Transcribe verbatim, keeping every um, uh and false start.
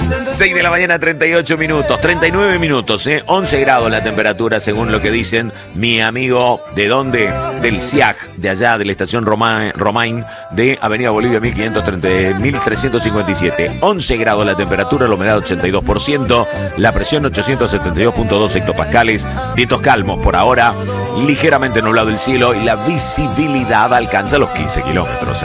seis de la mañana, treinta y ocho minutos, treinta y nueve minutos, ¿eh? once grados la temperatura, según lo que dicen mi amigo, ¿de dónde? Del C I A G, de allá, de la estación Roma, Romain, de Avenida Bolivia mil quinientos treinta, mil trescientos cincuenta y siete. once grados la temperatura, la humedad ochenta y dos por ciento, la presión ochocientos setenta y dos punto dos hectopascales, vientos calmos por ahora, ligeramente nublado el cielo y la visibilidad alcanza los quince kilómetros.